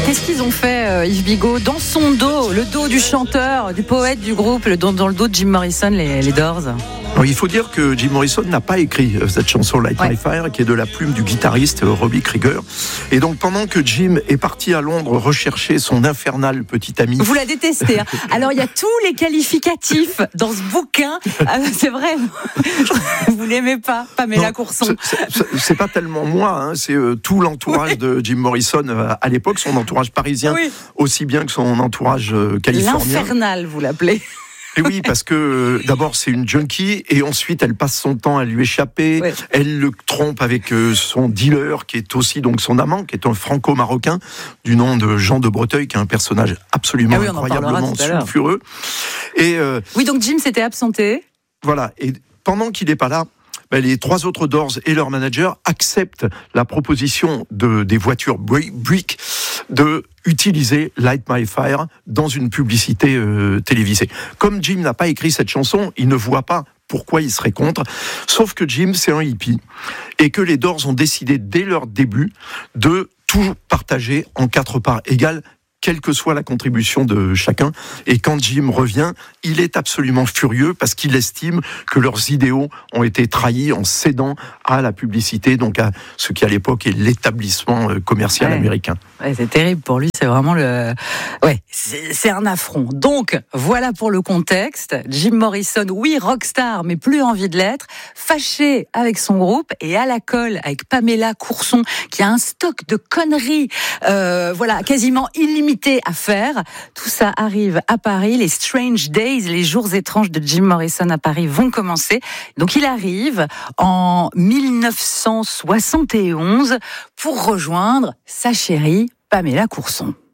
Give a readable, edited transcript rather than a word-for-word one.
Qu'est-ce qu'ils ont fait, Yves Bigot, dans son dos, le dos du chanteur, du poète du groupe, dans le dos de Jim Morrison, les Doors? Alors, il faut dire que Jim Morrison n'a pas écrit cette chanson Light My Fire, qui est de la plume du guitariste Robbie Krieger. Et donc pendant que Jim est parti à Londres rechercher son infernal petit ami... Vous la détestez, hein. Alors il y a tous les qualificatifs dans ce bouquin. C'est vrai, vous l'aimez pas, Pamela Courson. C'est pas tellement moi, hein, c'est tout l'entourage de Jim Morrison à l'époque, son entourage parisien, aussi bien que son entourage californien. L'infernal, vous l'appelez. Et oui, parce que d'abord c'est une junkie et ensuite elle passe son temps à lui échapper. Oui. Elle le trompe avec son dealer qui est aussi donc son amant, qui est un franco-marocain du nom de Jean de Breteuil, qui est un personnage absolument incroyablement sulfureux. Et oui, donc Jim s'était absenté. Voilà. Et pendant qu'il n'est pas là, les trois autres Doors et leur manager acceptent la proposition des voitures Buick de utiliser Light My Fire dans une publicité télévisée. Comme Jim n'a pas écrit cette chanson, il ne voit pas pourquoi il serait contre. Sauf que Jim, c'est un hippie et que les Doors ont décidé dès leur début de tout partager en 4 parts égales, quelle que soit la contribution de chacun. Et quand Jim revient, il est absolument furieux parce qu'il estime que leurs idéaux ont été trahis en cédant à la publicité, donc à ce qui à l'époque est l'établissement commercial américain. Ouais, c'est terrible pour lui, c'est vraiment c'est un affront. Donc, voilà pour le contexte. Jim Morrison, oui, rockstar, mais plus envie de l'être, fâché avec son groupe et à la colle avec Pamela Courson, qui a un stock de conneries, quasiment illimité à faire. Tout ça arrive à Paris. Les Strange Days, les jours étranges de Jim Morrison à Paris vont commencer. Donc, il arrive en 1971 pour rejoindre sa chérie Pamela Courson.